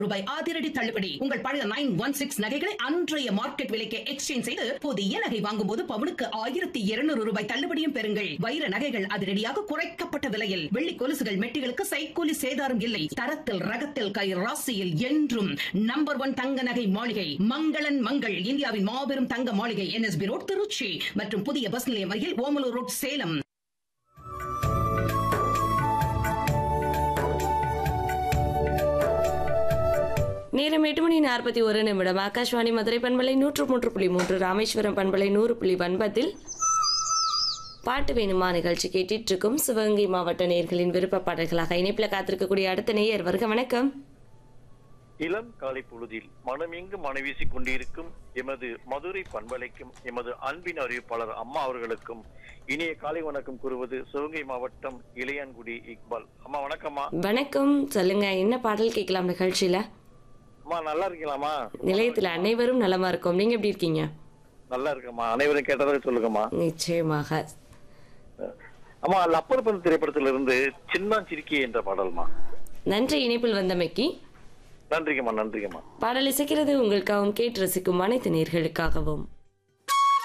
ரூபாய் அதிரடி தள்ளுபடி. உங்கள் பழைய 916 நகைகளை அன்றைய மார்க்கெட் விலைக்கு எக்ஸ்சேஞ்ச் செய்து புதிய நகை வாங்கும் போது பவுனுக்கு 1200 ரூபாய் தள்ளுபடியும் பெறுங்கள். வைர நகைகள் அதிரடியாக குறைக்கப்பட்ட விலையில். வெள்ளி கொலுசுகள் மெட்டிகளுக்கு சைக்கூலி சேதாரம் இல்லை. தரத்தில் ரகத்தில் கை ராசியில் என்றும் நம்பர் 1 தங்க நகை மாளிகை மங்களன் மங்கள். இந்தியாவின் மாபெரும் தங்க மாளிகை NSB ரோட் திருச்சி மற்றும் புதிய பஸ் நிலையம் அருகில் ஓமலூர் ரோட் சேலம். நேரம் 8:41. ஆகாஷ்வாணி மதுரை பண்பலை 103.3, ராமேஸ்வரம் பண்பலை 100.9 பாட்டு வேணுமா நிகழ்ச்சி கேட்டுட்டு இருக்கும். சிவகங்கை மாவட்ட நேயர்களின் விருப்ப பாடல்களாக இணைப்பில் காத்திருக்கக்கூடிய அடுத்த நேயர் வருக. வணக்கம். இளம் காலை பொழுதில் மனமெங்கு மனைவீசிக் கொண்டிருக்கும் எமது மதுரை பண்பலைக்கும் எமது அன்பின் அறிவிப்பாளர் அம்மா அவர்களுக்கும் இனிய காலை வணக்கம் கூறுவது சிவகங்கை மாவட்டம் இளையான்குடி இக்பால். அம்மா வணக்கம்மா. வணக்கம். சொல்லுங்க, என்ன பாடல் கேட்கலாம் நிகழ்ச்சியில? அம்மா நல்லா இருக்கீங்களாம்மா? நிலையத்தில் அனைவரும் நலமா இருக்கும். நீங்க எப்படி இருக்கீங்க? நல்லா இருக்கம்மா. அனைவரும் கேட்டதாக சொல்லுங்கம்மா. நிச்சயமாக. அம்மா, லப்பர் பந்து திரைப்படத்திலிருந்து சின்னாஞ்சிரிக்கி என்ற பாடல்மா. நன்றி இணைப்பில் வந்தமைக்கு. நன்றிங்கம்மா. நன்றிங்கம்மா. பாடல் இசைக்கிறது உங்களுக்காகவும் கேட்டு ரசிக்கும் அனைத்து நேயர்களுக்காகவும்.